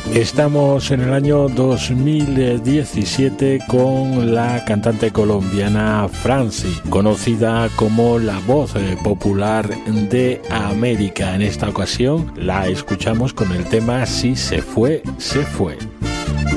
Estamos en el año 2017 con la cantante colombiana Franci, conocida como la voz popular de América. En esta ocasión la escuchamos con el tema Si se fue, se fue.